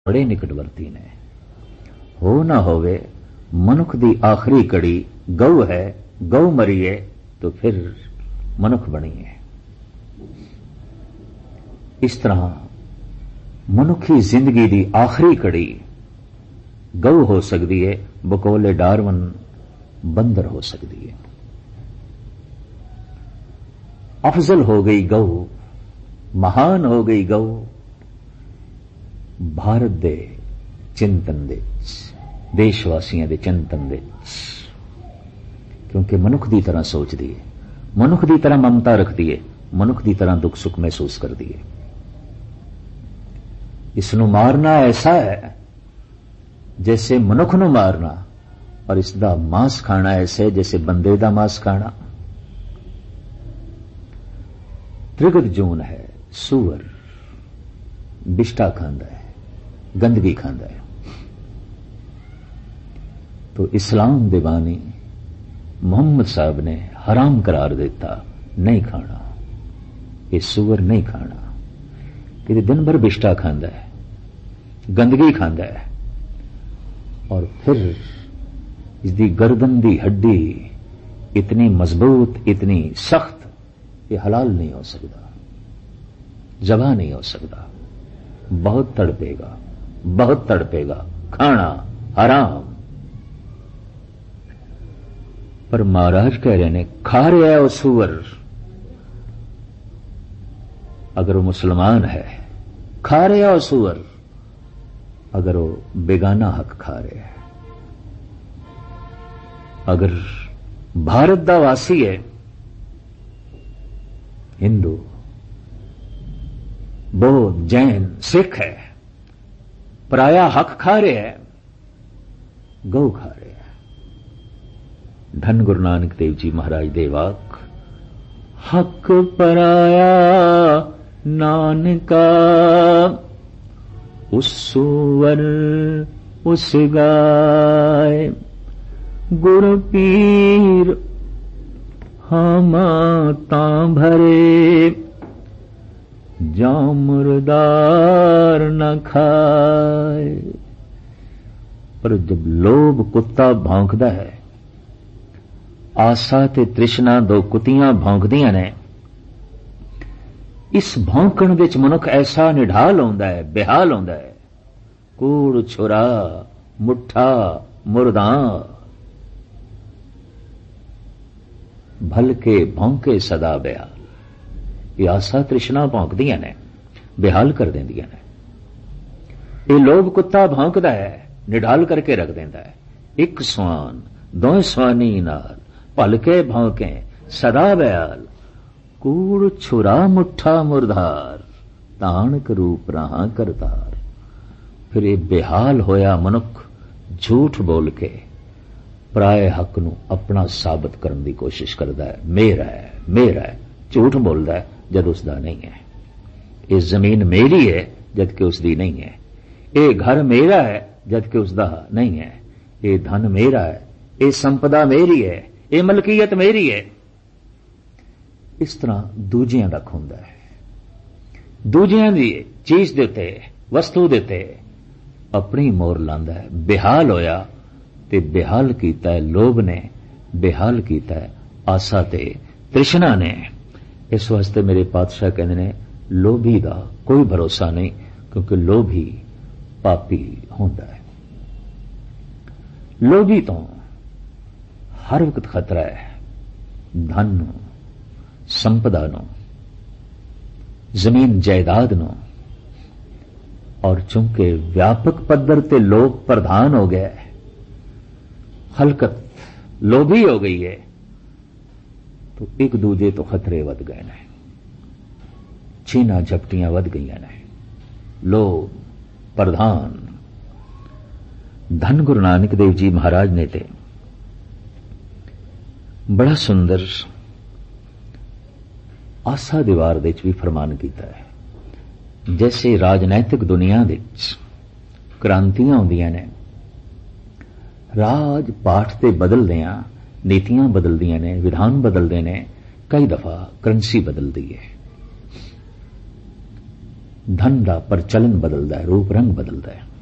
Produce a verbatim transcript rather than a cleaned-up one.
बड़े निकटवर्ती ने। हो ना होवे मनुख दी आखिरी कड़ी गऊ है, गऊ मरीए तो फिर मनुख बनीए। इस तरह मनुखी जिंदगी दी आखिरी कड़ी गऊ हो सकती है, बकोले डार्विन बंदर हो सकती है। अफजल हो गई गऊ, महान हो गई गऊ भारत दे चिंतन दे, देशवासियों दे चिंतन दे, क्योंकि मनुख दी तरह सोचती है, मनुख दी तरह ममता रखती है, मनुख दी तरह दुख सुख महसूस करती है। इसनू मारना ऐसा है जैसे मनुख नू मारना, और इसदा मांस खाना ऐसे जैसे बंदे दा मांस खाना। त्रिगत जून है, सूअर बिष्टा खांदा है, गंदगी खांदा है। तो इस्लाम दे बानी मोहम्मद साहब ने हराम करार देता, नहीं खाना, ये सूअर नहीं खाना। कि दिन भर बिष्टा खांदा है, गंदगी खांदा है, और फिर इसकी गर्दन दी हड्डी इतनी मजबूत, इतनी सख्त, ये हलाल नहीं हो सकता, ज़बा नहीं हो सकता। बहुत तड़पेगा, बहुत तड़पेगा, खाना हराम। पर महाराज कह रहे ने खा रहा है वो सूअर, अगर वो मुसलमान है, खा रहा है वो सूअर, अगर वो बेगाना हक खा रहा है। अगर भारत दा वासी है, हिंदू, बौद्ध, जैन, सिख है, पराया हक खा रहे है, गौ खा रहे है। धन गुरु नानक देव जी महाराज दे वाक, हक पराया नानका, उस सूअर उस गाय, गुरु पीर हम तां भरे, जा मुर्दार न खाए। पर जब लोभ कुत्ता भौंकदा है, आसा ते तृष्णा दो कुत्तियां भौंकदियां ने, इस भौंकण विच मनुख ऐसा निढाल होंदा है, बेहाल होंदा है। कूड़ छुरा मुठा मुर्दा, भलके भौंके सदा बेहाल। ये आसा तृष्णा भौंकदियां ने, बेहाल कर देंदियां ने। ये लोभ कुत्ता भौंकदा है, निढाल करके रख देंदा है। एक स्वान दो स्वानी नाल, भलके भौंके सदा बेहाल। कूड़ छुरा मुठा मुरधार, ताणक रूप रहा करतार। फिर ये बेहाल होया मनुख झूठ बोल के पराए हक नू अपना साबित करने की कोशिश करता है। मेरा है, मेरा है, झूठ बोलता है जद उसका नहीं है। ये जमीन मेरी है जबकि उसकी नहीं है। ये घर मेरा है जबकि उसका नहीं है। ये धन मेरा है, ये संपदा मेरी है, ये मलकीयत मेरी है। इस तरह दूजियां दा खुंदा है, दूजियां दी चीज दे उत्ते, वस्तु दे उत्ते अपनी मोर लांदा है। बेहाल होया ते बेहाल कीता है लोभ ने, बेहाल कीता है आसा ते तृष्णा ने। इस वास्ते मेरे पातशाह कहते ने लोभी दा कोई भरोसा नहीं, क्योंकि लोभी पापी होंदा है। लोभी तो हर वक्त खतरा है, धन नू, संपदा नू, जमीन जायदाद नू। और चूंकि व्यापक पद्धर ते लोग प्रधान हो गए, खलकत लोभी हो गई है, तो एक दूजे तो खतरे वध गए ने, छीना झपटियां वध गई ने, लोग प्रधान। धन गुरु नानक देव जी महाराज ने ते बड़ा सुंदर आसा दीवार दे भी फरमान किया है। जैसे राजनैतिक दुनिया दे क्रांतियां होंदियां ने, राज पाठ ते बदलदियां, नीतियां बदलदियां ने, विधान बदलते ने, कई दफा करंसी बदलती है। ਧਨ ਦਾ ਪ੍ਰਚਲਨ ਬਦਲਦਾ ਹੈ, ਰੂਪ ਰੰਗ ਬਦਲਦਾ ਹੈ।